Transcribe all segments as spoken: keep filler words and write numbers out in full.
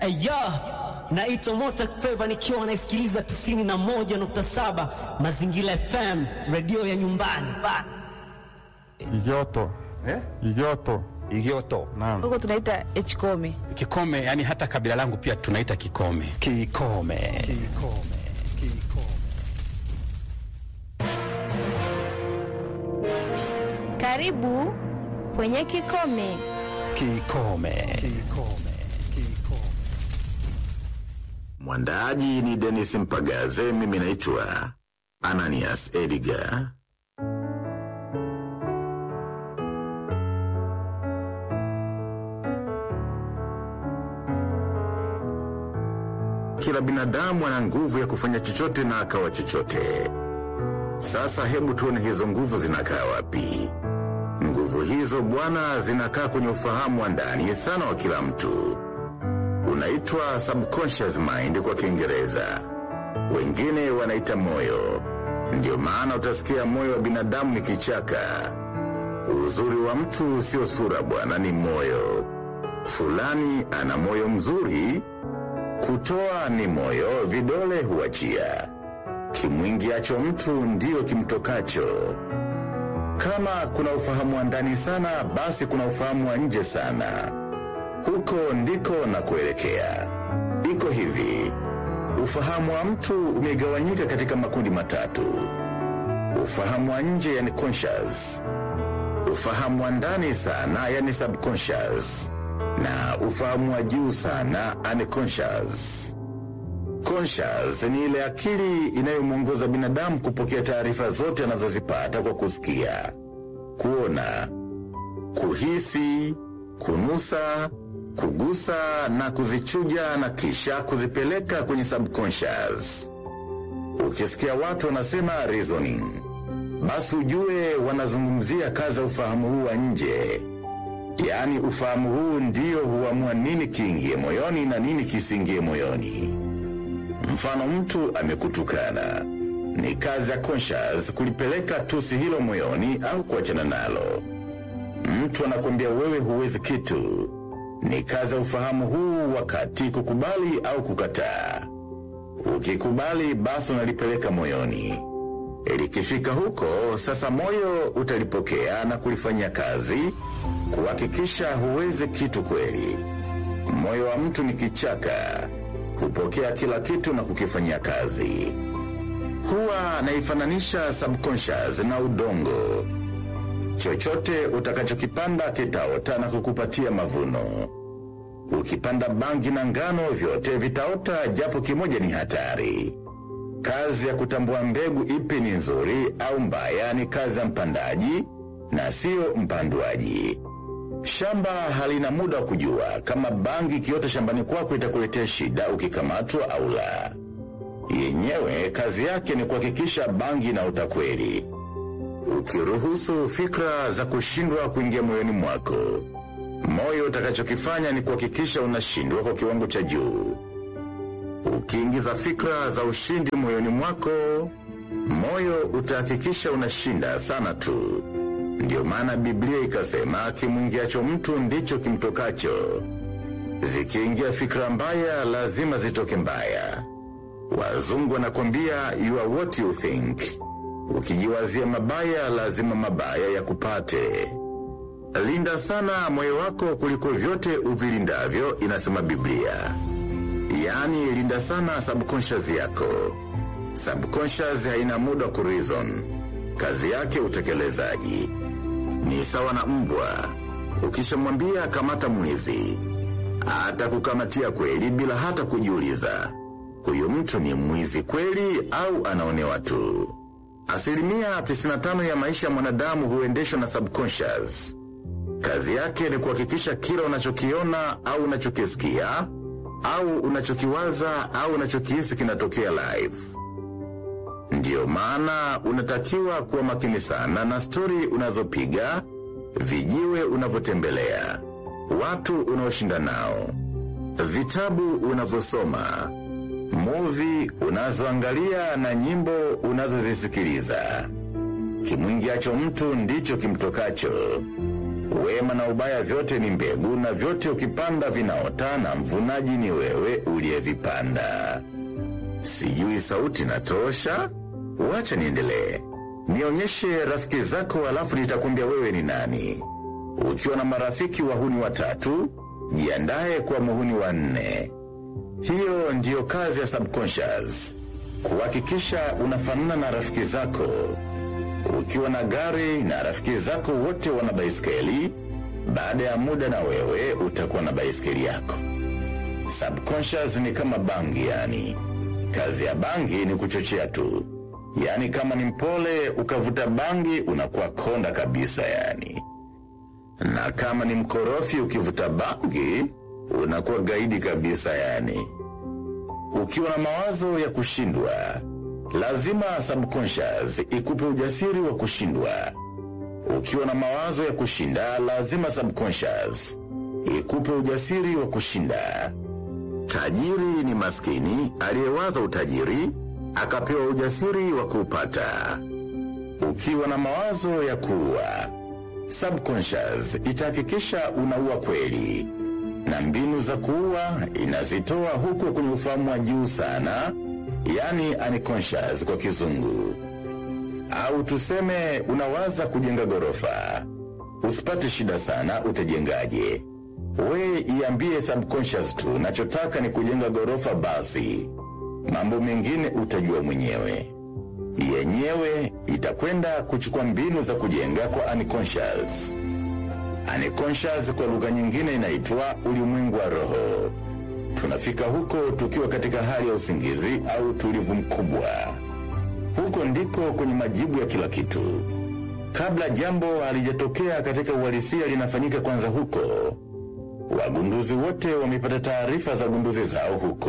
Aya, naitwa Mota Feva nikiwa naisikiliza tisini na moja nukta saba Mazingira F M, radio ya nyumbani. Igoto. Eh? Igoto. Igoto. Naam. Huko tunaita H-Kome. Kikome, yani hata kabila langu pia tunaita Kikome. Kikome. Kikome. Kikome. Karibu kwenye Kikome. Kikome. Kikome. Kikome. Mwandaaji ni Dennis Mpagaze, mimi naitwa Ananias Edgar. Kila binadamu ana nguvu ya kufanya chochote na akawa chochote. Sasa hebu tuone hizo nguvu zinakaa wapi. Nguvu hizo bwana zinakaa kwenye ufahamu wa ndani sana wa kila mtu. Unaitwa subconscious mind kwa Kiingereza. Wengine wanaita moyo. Ndio maana utasikia moyo wa binadamu ni kichaka. Uzuri wa mtu sio sura bwana, ni moyo. Fulani ana moyo mzuri. Kutoa ni moyo, vidole huachia. Kimwingiacho mtu ndio kimtokacho. Kama kuna ufahamu wa ndani sana, basi kuna ufahamu wa nje sana. Huko ndiko na kuelekea. Iko hivi. Ufahamu wa mtu umegawanyika katika makundi matatu. Ufahamu wa nje yani conscious. Ufahamu wa ndani sana yani subconscious. Na ufahamu wa juu sana unconscious. Conscious ni ile akili inayomuongoza binadamu kupokea taarifa zote anazozipata kwa kusikia, kuona, kuhisi, kunusa, kugusa na kuzichuja na kisha kuzipeleka kwenye subconscious. Ukisikia watu wanasema reasoning, basi ujue wanazungumzia kazi ya ufahamu huu wa nje. Yaani ufahamu huu ndio huamua nini kiingie moyoni na nini kisingie moyoni. Mfano, mtu amekutukana. Ni kazi ya conscious kulipeleka tusi hilo moyoni au kuachana nalo. Mtu anakuambia wewe huwezi kitu. Ni kazi ya ufahamu huu wakati kukubali au kukataa. Ukikubali basi unalipeleka moyoni. Ilikifika huko, sasa moyo utalipokea na kulifanyia kazi, kuhakikisha huwezi kitu kweli. Moyo wa mtu ni kichaka, hupokea kila kitu na kukifanyia kazi. Huwa naifananisha subconscious na udongo. Chochote utakachokipanda kitaota na kukupatia mavuno. Ukipanda bangi na ngano vyote vitaota, japo kimoja ni hatari. Kazi ya kutambua mbegu ipi ni nzuri au mbaya ni kazi ya mpandaji na sio mpandwaji. Shamba halina muda wa kujua kama bangi kiota shambani kwako itakuletea shida ukikamatwa au la. Yenyewe kazi yake ni kuhakikisha bangi na utakweli. Ukiruhusu fikra za kushindwa kuingia moyoni mwako, moyo utakachokifanya ni kuhakikisha unashindwa kwa kiwango cha juu. Ukiingiza fikra za ushindi moyoni mwako, moyo utahakikisha unashinda sana tu. Ndio maana Biblia ikasema kimwingiacho mtu ndicho kimtokacho. Zikiingia fikra mbaya lazima zitoke mbaya. Wazungu wanakwambia you are what you think. Ukijiwazia mabaya lazima mabaya ya kupate. Linda sana moyo wako kuliko vyote uvilindavyo, inasema Biblia. Yaani linda sana subconscious yako. Subconscious haina muda ku reason. Kazi yake utekelezaji. Ni sawa na mbwa. Ukishamwambia kamata mwizi, atakukamatia kweli bila hata kujiuliza huyu mtu ni mwizi kweli au anaonewa tu. Asilimia tisini na tano ya maisha ya mwanadamu huendeshwa na subconscious. Kazi yake ni kuhakikisha kila unachokiona au unachokisikia au unachokiwaza au unachokihisi kinatokea live. Ndiyo maana unatakiwa kuwa makini sana na story unazopiga, vijiwe unavyotembelea, watu unaoshinda nao, vitabu unavyosoma, movie unazoangalia na nyimbo unazozisikiliza. Kimwingiacho mtu ndicho kimtokacho. Wema na ubaya vyote ni mbegu, na vyote ukipanda vinaota, na mvunaji ni wewe uliyevipanda. Sijui sauti natosha? Wacha niendelee. Nionyeshe rafiki zako alafu nitakwambia wewe ni nani. Ukiwa na marafiki wahuni watatu, jiandae kwa muhuni wa nne. Hiyo ndiyo kazi ya subconscious, kuhakikisha unafanana na rafiki zako. Ukiwa na gari na rafiki zako wote wana baiskeli, baada ya muda na wewe utakuwa na baiskeli yako. Subconscious ni kama bangi yani. Kazi ya bangi ni kuchochea tu. Yani kama ni mpole ukavuta bangi unakuwa konda kabisa yani. Na kama ni mkorofi ukivuta bangi unakuwa gaidi kabisa yani. Ukiwa na mawazo ya kushindwa, lazima subconscious ikupe ujasiri wa kushindwa. Ukiwa na mawazo ya kushinda, lazima subconscious ikupe ujasiri wa kushinda. Tajiri ni maskini aliyewaza utajiri akapewa ujasiri wa kupata. Ukiwa na mawazo ya kuua, subconscious itahakikisha unaua kweli, na mbinu za kuua inazitoa huko kwenye ufahamu wa juu sana, yani unconscious kwa kizungu. Au tuseme unawaza kujenga gorofa. Usipate shida sana, utajengaje? We iambie subconscious tu, nachotaka ni kujenga gorofa basi. Mambo mengine utajua mwenyewe. Yenyewe itakwenda kuchukua mbinu za kujenga kwa unconscious. Unconscious kwa lugha nyingine inaitwa ulimwengu wa roho. Tunafika huko tukiwa katika hali ya usingizi au tulivu mkubwa. Huko ndiko kwenye majibu ya kila kitu. Kabla jambo halijatokea katika uhalisia linafanyika kwanza huko. Wagunduzi wote wamepata taarifa za gunduzi zao huko.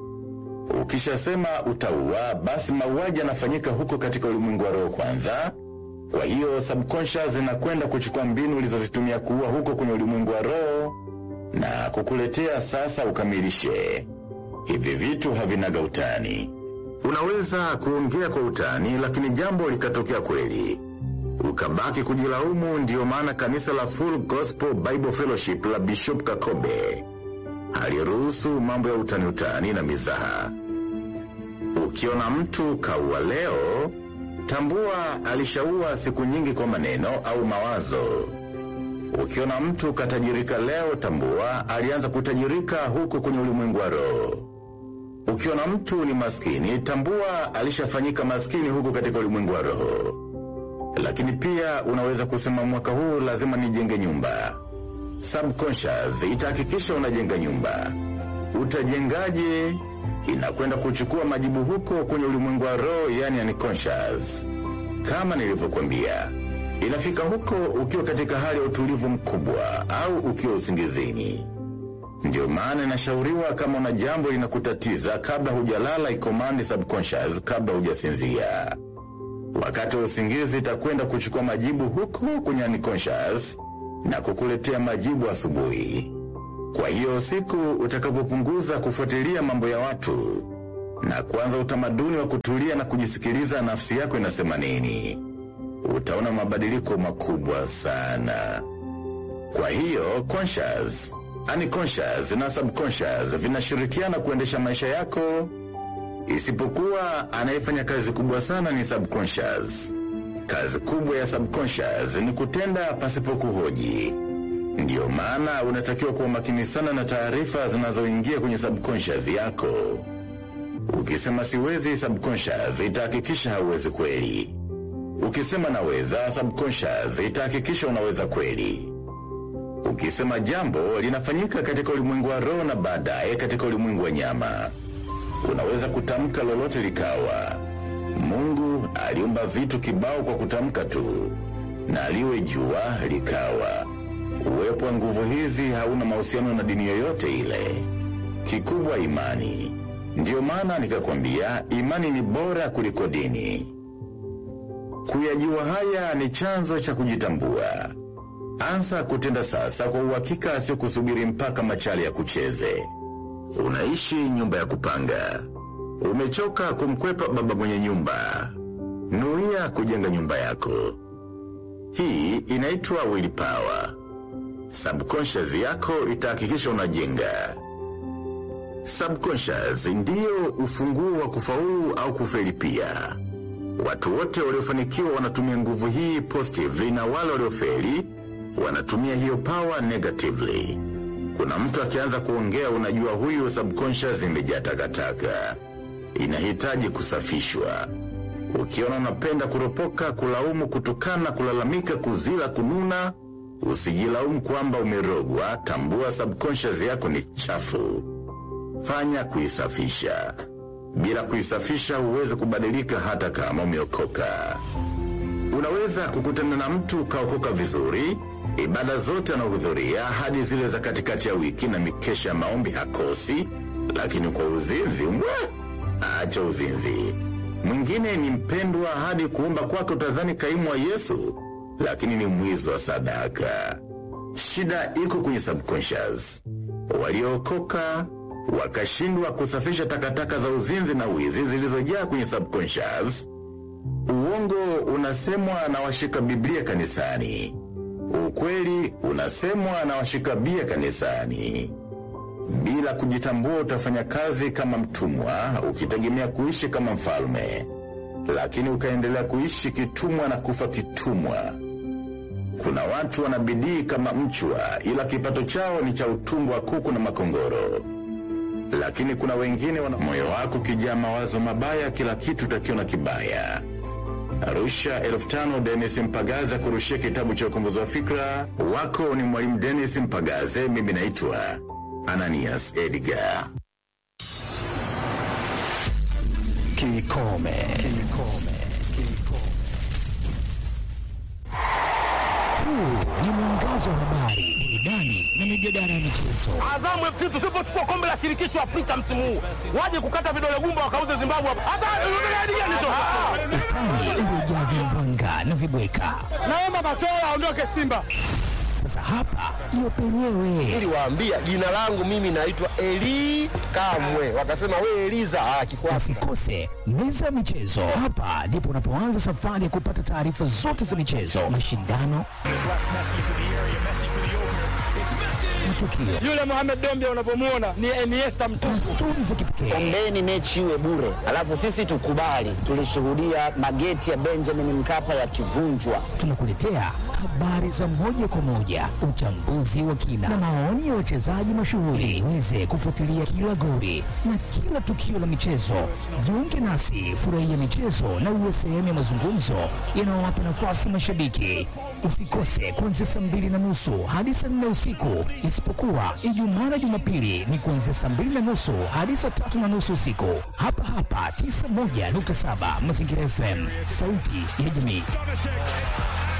Ukishasema utaua, basi mauaji yanafanyika huko katika ulimwengu wa roho kwanza. Kwa hiyo subconscious inakwenda kuchukua mbinu ulizozitumia kuua huko kwenye ulimwengu wa roho na kukuletea sasa ukamilishe. Hivi vitu havinaga utani. Unaweza kuongea kwa utani lakini jambo likatokea kweli, ukabaki kujilaumu. Ndiyo maana kanisa la Full Gospel Bible Fellowship la Bishop Kakobe haliruhusu mambo ya utani utani na mizaha. Ukiona mtu kaua leo, tambua alishaua siku nyingi kwa maneno au mawazo. Ukiona mtu katajirika leo, tambua alianza kutajirika huko kwenye ulimwengu wa roho. Ukiona mtu ni maskini, tambua alishafanyika maskini huko katika ulimwengu wa roho. Lakini pia unaweza kusema mwaka huu lazima nijenge nyumba. Subconscious itahakikisha unajenga nyumba. Utajengaje? Inakwenda kuchukua majibu huko kwenye ulimwengu wa roho, yani unconscious. Kama nilivyokuambia, inafika huko ukiwa katika hali ya utulivu mkubwa au ukiwa usingizini. Ndio maana inashauriwa kama una jambo linakutatiza kabla hujalala, ikomandi subconscious kabla hujasinzia. Wakati wa usingizi itakwenda kuchukua majibu huko kwenye unconscious na kukuletea majibu asubuhi. Kwa hiyo siku utakapopunguza kufuatilia mambo ya watu na kuanza utamaduni wa kutulia na kujisikiliza nafsi yako inasema nini, utaona mabadiliko makubwa sana. Kwa hiyo conscious, unconscious na subconscious vinashirikiana kuendesha maisha yako. Isipokuwa anayefanya kazi kubwa sana ni subconscious. Kazi kubwa ya subconscious ni kutenda pasipo kuhoji. Ndiyo maana unatakiwa kuwa makini sana na taarifa zinazoingia kwenye subconscious yako. Ukisema siwezi, subconscious itahakikisha hauwezi kweli. Ukisema naweza, subconscious itahakikisha unaweza kweli. Ukisema jambo linafanyika katika ulimwengu wa roho na baadaye katika ulimwengu wa nyama, unaweza kutamka lolote likawa. Mungu aliumba vitu kibao kwa kutamka tu, na liwe jua likawa. Uwepo wa nguvu hizi hauna mahusiano na dini yoyote ile. Kikubwa imani. Ndiyo maana nikakwambia imani ni bora kuliko dini. Kuyajua haya ni chanzo cha kujitambua. Anza kutenda sasa kwa uhakika, sio kusubiri mpaka machali ya kucheze. Unaishi nyumba ya kupanga. Umechoka kumkwepa baba mwenye nyumba. Nuia kujenga nyumba yako. Hii inaitwa willpower. subconscious yako itahakikisha unajenga. Subconscious ndiyo ufunguo wa kufaulu au kufeli pia. Watu wote waliofanikiwa wanatumia nguvu hii positively na wale waliofeli wanatumia hiyo power negatively. Kuna mtu akianza kuongea unajua huyu subconscious imejaa takataka. Inahitaji kusafishwa. Ukiona unapenda kuropoka, kulaumu, kutukana, kulalamika, kuzila, kununa, usijilaumu kwamba umerogwa. Tambua subconscious yako ni chafu. Fanya kuisafisha. Bila kuisafisha huwezi kubadilika hata kama umeokoka. Unaweza kukutana na mtu kaokoka vizuri, ibada zote anahudhuria hadi zile za katikati ya wiki na mikesha ya maombi hakosi, lakini kwa uzinzi, mwa, acha uzinzi. Mwingine ni mpendwa hadi kuomba kwake utadhani kaimu wa Yesu, lakini ni mwizi wa sadaka. Shida iko kwenye subconscious. Waliokoka wakashindwa kusafisha takataka za uzinzi na wizi zilizojaa kwenye subconscious. Uongo unasemwa na washika Biblia kanisani. Ukweli unasemwa na washika bia kanisani. Bila kujitambua utafanya kazi kama mtumwa, ukitegemea kuishi kama mfalme, lakini ukaendelea kuishi kitumwa na kufa kitumwa. Kuna watu wanabidii kama mchwa, ila kipato chao ni cha utumbo wa kuku na makongoro. Lakini kuna wengine wana moyo wako kijaa mawazo mabaya, kila kitu takiona kibaya. Arusha elfu tano Dennis Mpagaze kurushia kitabu cha ukombozi wa fikra. Wako ni mwalimu Dennis Mpagaze, mimi naitwa Ananias Edgar. Kikome. Kikome. Kikome. Huu ni mwangazo wa habari, burudani na mijadala ya michezo. Azamu F C tusipochukua kombe la shirikisho Afrika msimu huu, waje kukata vidole gumba wakauze Zimbabwe hapa. Hata unataka hadi gani tu? Utani uliojaa vimbwanga na vibweka. Naomba Matola aondoke Simba. Sasa hapa ndio penyewe. Niliwaambia jina langu mimi naitwa Eli Kamwe. Wakasema wewe Eliza, ah kikwasi. Usikose meza ya michezo. Hapa ndipo unapoanza safari ya kupata taarifa zote za michezo, mashindano, matukio. Yule Mohamed Dombia unapomuona ni Iniesta mtupu. Stori za kipekee. Ombeni mechi iwe bure, alafu sisi tukubali. Tulishuhudia mageti ya Benjamin Mkapa yakivunjwa. Tunakuletea habari za moja kwa moja, uchambuzi wa kina na maoni ya wachezaji mashuhuri. Uweze kufuatilia kila goli na kila tukio la michezo. Jiunge nasi, furahia michezo na uwe sehemu ya mazungumzo yanayowapa nafasi mashabiki. Usikose kuanzia saa mbili na nusu hadi saa nne usiku, isipokuwa Ijumaa na Jumapili ni kuanzia saa mbili na nusu hadi saa tatu na nusu usiku. Hapa hapa tisini na moja nukta saba Mazingira F M, sauti ya jamii.